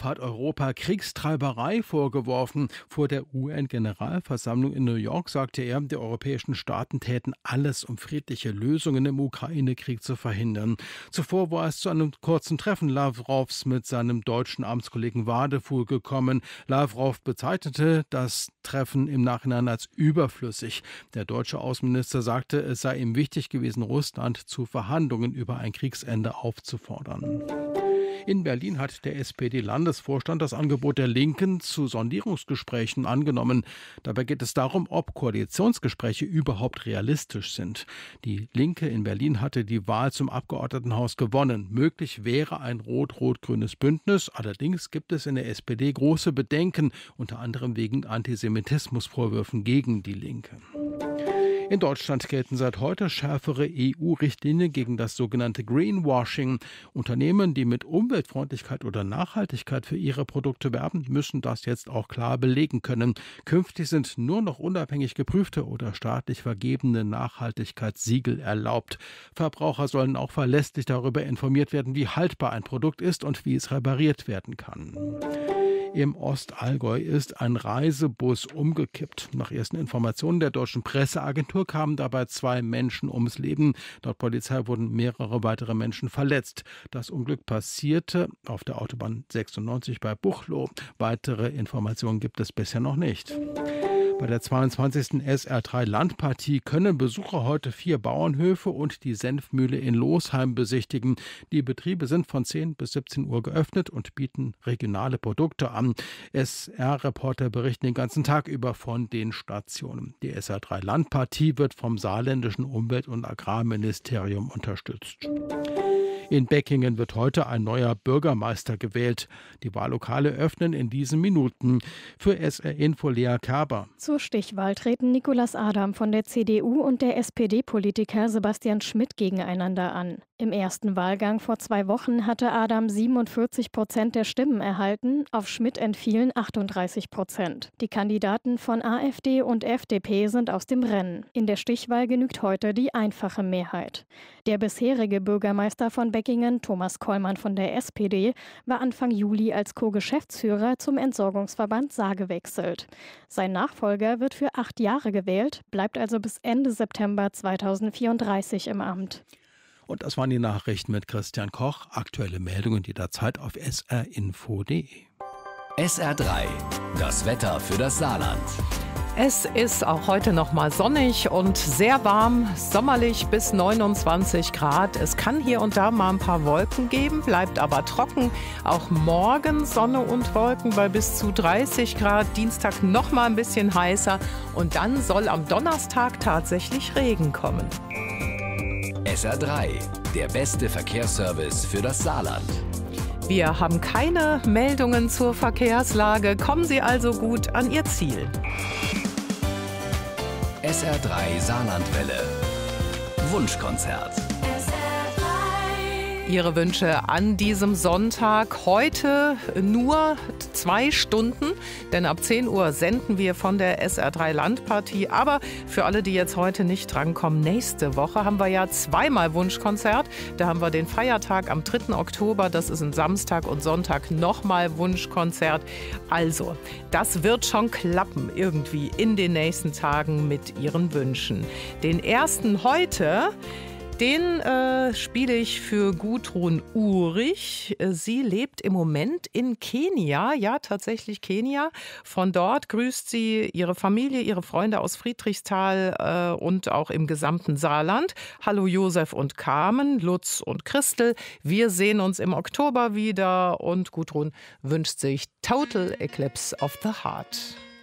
hat Europa Kriegstreiberei vorgeworfen. Vor der UN-Generalversammlung in New York sagte er, die europäischen Staaten täten alles, um friedliche Lösungen im Ukraine-Krieg zu verhindern. Zuvor war es zu einem kurzen Treffen Lavrovs mit seinem deutschen Amtskollegen Wadefuhl gekommen. Lavrov bezeichnete das Treffen im Nachhinein als überflüssig. Der deutsche Außenminister sagte, es sei ihm wichtig gewesen, Russland zu Verhandlungen über ein Kriegsende aufzufordern. In Berlin hat der SPD-Landesvorstand das Angebot der Linken zu Sondierungsgesprächen angenommen. Dabei geht es darum, ob Koalitionsgespräche überhaupt realistisch sind. Die Linke in Berlin hatte die Wahl zum Abgeordnetenhaus gewonnen. Möglich wäre ein rot-rot-grünes Bündnis. Allerdings gibt es in der SPD große Bedenken, unter anderem wegen Antisemitismusvorwürfen gegen die Linke. In Deutschland gelten seit heute schärfere EU-Richtlinien gegen das sogenannte Greenwashing. Unternehmen, die mit Umweltfreundlichkeit oder Nachhaltigkeit für ihre Produkte werben, müssen das jetzt auch klar belegen können. Künftig sind nur noch unabhängig geprüfte oder staatlich vergebene Nachhaltigkeitssiegel erlaubt. Verbraucher sollen auch verlässlich darüber informiert werden, wie haltbar ein Produkt ist und wie es repariert werden kann. Im Ostallgäu ist ein Reisebus umgekippt. Nach ersten Informationen der deutschen Presseagentur kamen dabei 2 Menschen ums Leben. Laut Polizei wurden mehrere weitere Menschen verletzt. Das Unglück passierte auf der Autobahn 96 bei Buchloe. Weitere Informationen gibt es bisher noch nicht. Bei der 22. SR3-Landpartie können Besucher heute 4 Bauernhöfe und die Senfmühle in Losheim besichtigen. Die Betriebe sind von 10 bis 17 Uhr geöffnet und bieten regionale Produkte an. SR-Reporter berichten den ganzen Tag über von den Stationen. Die SR3-Landpartie wird vom saarländischen Umwelt- und Agrarministerium unterstützt. In Beckingen wird heute ein neuer Bürgermeister gewählt. Die Wahllokale öffnen in diesen Minuten. Für SR Info Lea Kerber. Zur Stichwahl treten Nicolas Adam von der CDU und der SPD-Politiker Sebastian Schmidt gegeneinander an. Im ersten Wahlgang vor 2 Wochen hatte Adam 47% der Stimmen erhalten, auf Schmidt entfielen 38%. Die Kandidaten von AfD und FDP sind aus dem Rennen. In der Stichwahl genügt heute die einfache Mehrheit. Der bisherige Bürgermeister von Beckingen, Thomas Kollmann von der SPD, war Anfang Juli als Co-Geschäftsführer zum Entsorgungsverband Saar gewechselt. Sein Nachfolger wird für 8 Jahre gewählt, bleibt also bis Ende September 2034 im Amt. Und das waren die Nachrichten mit Christian Koch. Aktuelle Meldungen jederzeit auf srinfo.de. SR3, das Wetter für das Saarland. Es ist auch heute noch mal sonnig und sehr warm, sommerlich bis 29 Grad. Es kann hier und da mal ein paar Wolken geben, bleibt aber trocken. Auch morgen Sonne und Wolken bei bis zu 30 Grad. Dienstag noch mal ein bisschen heißer und dann soll am Donnerstag tatsächlich Regen kommen. SR3, der beste Verkehrsservice für das Saarland. Wir haben keine Meldungen zur Verkehrslage. Kommen Sie also gut an Ihr Ziel. SR3 Saarlandwelle. Wunschkonzert. Ihre Wünsche an diesem Sonntag. Heute nur 2 Stunden, denn ab 10 Uhr senden wir von der SR3 Landpartie. Aber für alle, die jetzt heute nicht drankommen, nächste Woche haben wir ja 2-mal Wunschkonzert. Da haben wir den Feiertag am 3. Oktober, das ist ein Samstag, und Sonntag nochmal Wunschkonzert. Also, das wird schon klappen irgendwie in den nächsten Tagen mit Ihren Wünschen. Den ersten heute, den spiele ich für Gudrun Uhrig. Sie lebt im Moment in Kenia, ja tatsächlich Kenia. Von dort grüßt sie ihre Familie, ihre Freunde aus Friedrichsthal und auch im gesamten Saarland. Hallo Josef und Carmen, Lutz und Christel. Wir sehen uns im Oktober wieder und Gudrun wünscht sich Total Eclipse of the Heart.